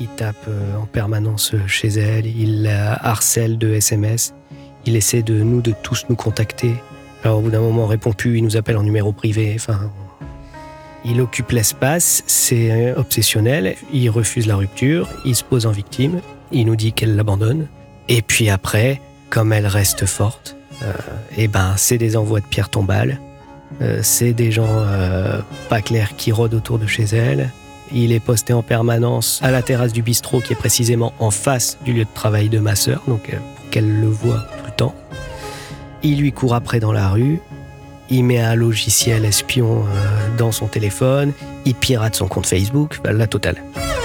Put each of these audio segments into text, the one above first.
Il tape en permanence chez elle, il la harcèle de SMS, il essaie de tous nous contacter. Alors au bout d'un moment, on répond plus, il nous appelle en numéro privé, il occupe l'espace, c'est obsessionnel, il refuse la rupture, il se pose en victime, il nous dit qu'elle l'abandonne. Et puis après, comme elle reste forte, c'est des envois de pierres tombales, c'est des gens pas clairs qui rôdent autour de chez elle. Il est posté en permanence à la terrasse du bistrot qui est précisément en face du lieu de travail de ma sœur, donc pour qu'elle le voie tout le temps. Il lui court après dans la rue, il met un logiciel espion dans son téléphone, il pirate son compte Facebook, la totale.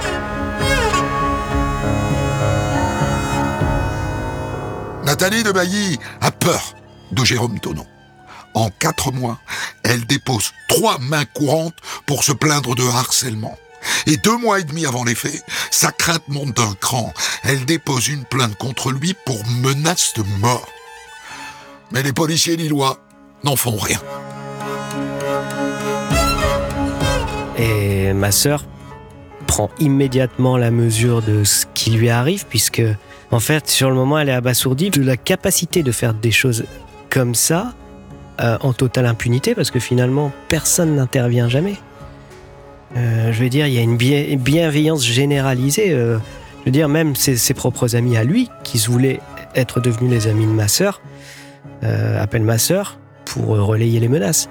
Nathalie de Bailly a peur de Jérôme Tonneau. En 4 mois, elle dépose 3 mains courantes pour se plaindre de harcèlement. Et 2 mois et demi avant les faits, sa crainte monte d'un cran. Elle dépose une plainte contre lui pour menace de mort. Mais les policiers lillois n'en font rien. Et ma sœur prend immédiatement la mesure de ce qui lui arrive, puisque, en fait, sur le moment, elle est abasourdie de la capacité de faire des choses comme ça, en totale impunité, parce que finalement, personne n'intervient jamais. Je veux dire, il y a une bienveillance généralisée. Je veux dire, même ses propres amis à lui, qui se voulaient être devenus les amis de ma sœur, appellent ma sœur pour relayer les menaces.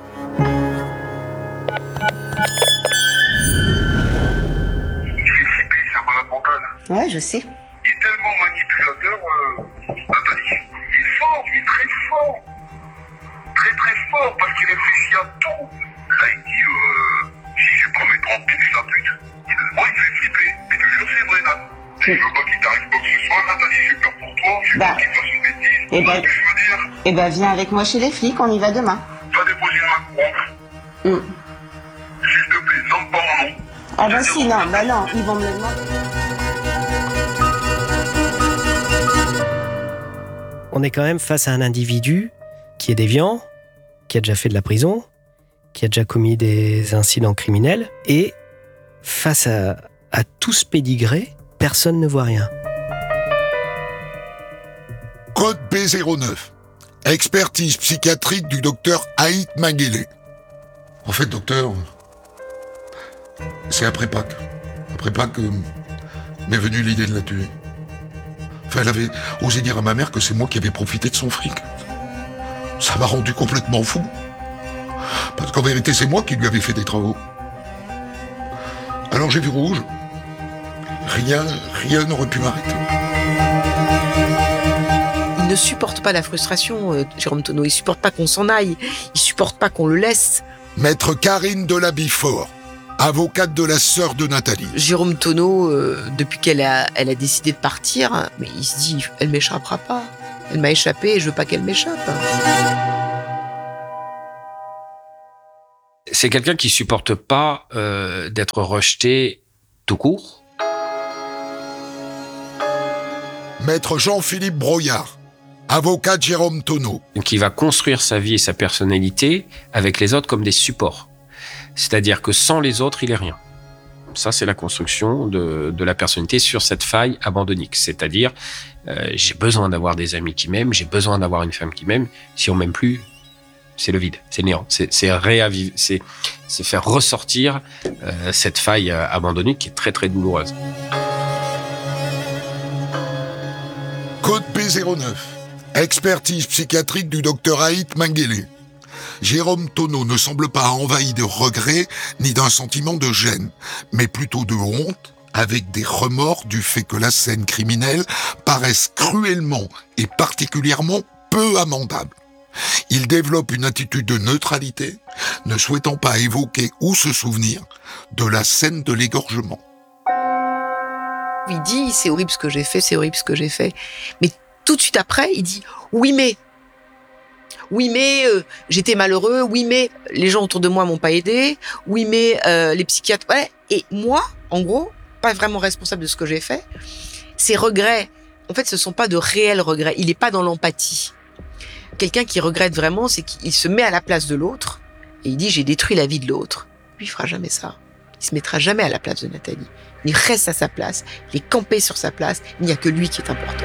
Ouais, je sais. Il est tellement manipulateur, Nathalie. Il est fort, il est très fort. Très très fort, parce qu'il réfléchit à tout. Là, il dit, si je peux mettre en pile sa pute. Moi, il me fait flipper. Mais je jure, c'est vrai, Nat. Je veux pas qu'il t'arrive quoi que ce soit, Nathalie, j'ai peur pour toi. Je veux pas qu'il fasse une bêtise. Eh ben, ce que je veux dire. Viens avec moi chez les flics, on y va demain. Va déposer une main courante. S'il te plaît, nomme pas mon nom. Ah bah si, non, ils vont me le demander. On est quand même face à un individu qui est déviant, qui a déjà fait de la prison, qui a déjà commis des incidents criminels, et face à tout ce pédigré, personne ne voit rien. Code B09. Expertise psychiatrique du docteur Haït Mengele. En fait, docteur, c'est après Pâques. Après Pâques, m'est venue l'idée de la tuer. Enfin, elle avait osé dire à ma mère que c'est moi qui avais profité de son fric. Ça m'a rendu complètement fou. Parce qu'en vérité, c'est moi qui lui avais fait des travaux. Alors j'ai vu rouge. Rien n'aurait pu m'arrêter. Il ne supporte pas la frustration, Jérôme Tonneau. Il supporte pas qu'on s'en aille. Il supporte pas qu'on le laisse. Maître Karine Delabifort, avocate de la sœur de Nathalie. Jérôme Tonneau, depuis qu'elle a décidé de partir, mais il se dit, elle m'échappera pas. Elle m'a échappé et je veux pas qu'elle m'échappe. C'est quelqu'un qui supporte pas d'être rejeté tout court. Maître Jean-Philippe Broyard, avocat de Jérôme Tonneau. Qui va construire sa vie et sa personnalité avec les autres comme des supports. C'est-à-dire que sans les autres, il est rien. Ça, c'est la construction de la personnalité sur cette faille abandonnique. C'est-à-dire, j'ai besoin d'avoir des amis qui m'aiment, j'ai besoin d'avoir une femme qui m'aime. Si on m'aime plus, c'est le vide, c'est le néant. C'est faire ressortir cette faille abandonnique qui est très très douloureuse. Code B09. Expertise psychiatrique du docteur Haït Mengele. Jérôme Tonneau ne semble pas envahi de regrets ni d'un sentiment de gêne, mais plutôt de honte, avec des remords du fait que la scène criminelle paraisse cruellement et particulièrement peu amendable. Il développe une attitude de neutralité, ne souhaitant pas évoquer ou se souvenir de la scène de l'égorgement. Il dit, c'est horrible ce que j'ai fait, c'est horrible ce que j'ai fait. Mais tout de suite après, il dit, oui mais j'étais malheureux, oui mais les gens autour de moi m'ont pas aidé, oui mais les psychiatres, ouais. Et moi, en gros, pas vraiment responsable de ce que j'ai fait. Ces regrets, en fait, ce sont pas de réels regrets. Il est pas dans l'empathie. Quelqu'un qui regrette vraiment, c'est qu'il se met à la place de l'autre et il dit j'ai détruit la vie de l'autre. Lui, il fera jamais ça. Il se mettra jamais à la place de Nathalie. il reste à sa place, il est campé sur sa place, il n'y a que lui qui est important.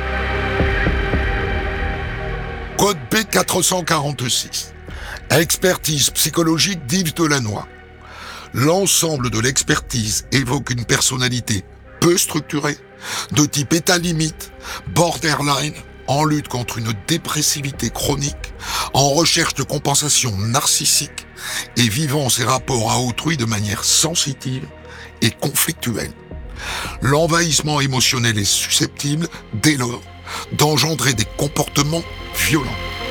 Code B446. Expertise psychologique d'Yves Delannoy. L'ensemble de l'expertise évoque une personnalité peu structurée, de type état limite, borderline, en lutte contre une dépressivité chronique, en recherche de compensation narcissique et vivant ses rapports à autrui de manière sensitive et conflictuelle. L'envahissement émotionnel est susceptible, dès lors, d'engendrer des comportements violents.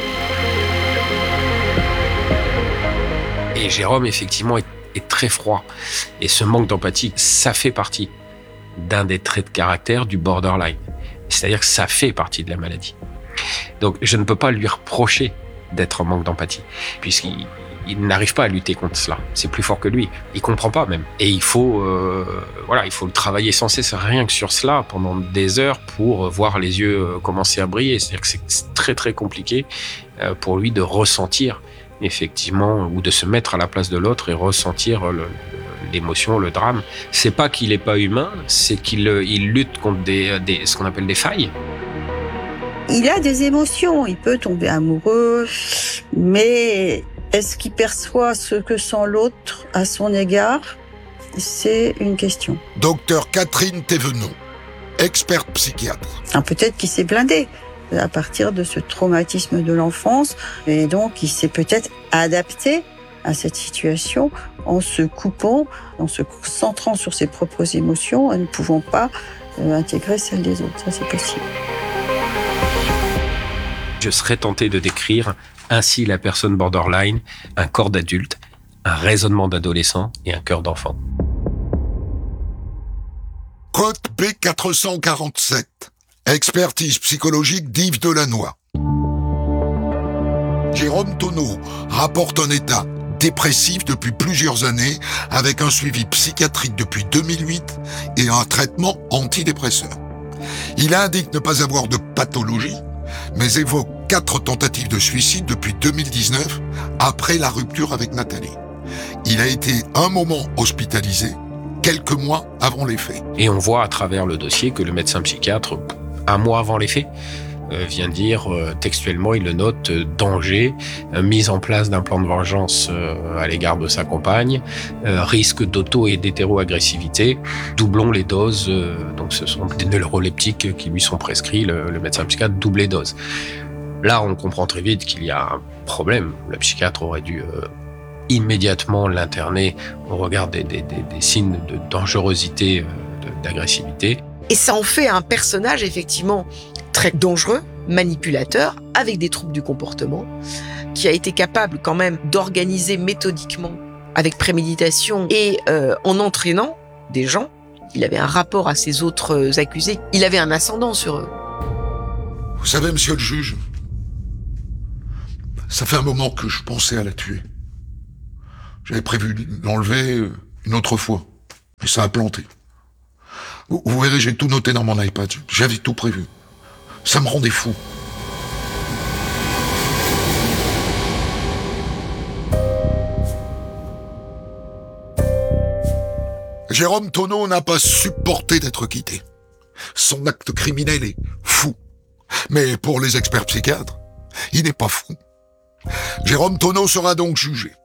Et Jérôme, effectivement, est très froid. Et ce manque d'empathie, ça fait partie d'un des traits de caractère du borderline. C'est-à-dire que ça fait partie de la maladie. Donc, je ne peux pas lui reprocher d'être en manque d'empathie, puisqu'il n'arrive pas à lutter contre cela. C'est plus fort que lui. Il comprend pas même. Et il faut le travailler sans cesse, rien que sur cela, pendant des heures, pour voir les yeux commencer à briller. C'est-à-dire que c'est très, très compliqué pour lui de ressentir, effectivement, ou de se mettre à la place de l'autre et ressentir l'émotion, le drame. C'est pas qu'il est pas humain, c'est qu'il lutte contre ce qu'on appelle des failles. Il a des émotions, il peut tomber amoureux, mais est-ce qu'il perçoit ce que sent l'autre à son égard ? C'est une question. Docteur Catherine Thévenot, experte psychiatre. Peut-être qu'il s'est blindé à partir de ce traumatisme de l'enfance, et donc il s'est peut-être adapté à cette situation en se coupant, en se centrant sur ses propres émotions et ne pouvant pas intégrer celles des autres. Ça, c'est possible. Je serais tenté de décrire ainsi la personne borderline, un corps d'adulte, un raisonnement d'adolescent et un cœur d'enfant. Code B447. Expertise psychologique d'Yves Delannoy. Jérôme Tonneau rapporte un état dépressif depuis plusieurs années avec un suivi psychiatrique depuis 2008 et un traitement antidépresseur. Il indique ne pas avoir de pathologie, mais évoque 4 tentatives de suicide depuis 2019 après la rupture avec Nathalie. Il a été un moment hospitalisé, quelques mois avant les faits. Et on voit à travers le dossier que le médecin psychiatre, un mois avant les faits, vient dire textuellement, il le note, danger, mise en place d'un plan de vengeance à l'égard de sa compagne, risque d'auto et d'hétéro-agressivité, doublons les doses, donc ce sont des neuroleptiques qui lui sont prescrits, le médecin psychiatre double les doses. Là, on comprend très vite qu'il y a un problème. Le psychiatre aurait dû immédiatement l'interner au regard des signes de dangerosité, d'agressivité. Et ça en fait un personnage effectivement très dangereux, manipulateur, avec des troubles du comportement, qui a été capable quand même d'organiser méthodiquement, avec préméditation et en entraînant des gens. Il avait un rapport à ses autres accusés, il avait un ascendant sur eux. Vous savez, monsieur le juge, ça fait un moment que je pensais à la tuer. J'avais prévu de l'enlever une autre fois, mais ça a planté. Vous verrez, j'ai tout noté dans mon iPad. J'avais tout prévu. Ça me rendait fou. Jérôme Tonneau n'a pas supporté d'être quitté. Son acte criminel est fou. Mais pour les experts psychiatres, il n'est pas fou. Jérôme Tonneau sera donc jugé.